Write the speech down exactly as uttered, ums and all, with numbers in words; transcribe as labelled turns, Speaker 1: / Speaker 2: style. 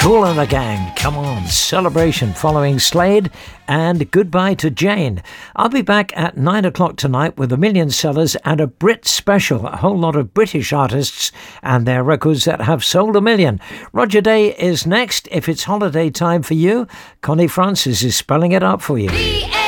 Speaker 1: Kool and the Gang, come on, Celebration following Slade, and Goodbye to Jane. I'll be back at nine o'clock tonight with a million sellers and a Brit special, a whole lot of British artists and their records that have sold a million. Roger Day is next. If it's holiday time for you, Connie Francis is spelling it out for you.